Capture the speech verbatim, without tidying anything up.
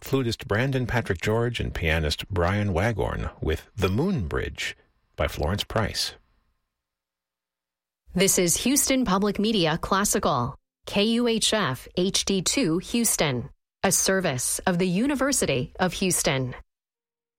flutist Brandon Patrick George and pianist Brian Wagorn with The Moon Bridge by Florence Price. This is Houston Public Media Classical, K U H F H D two Houston, a service of the University of Houston.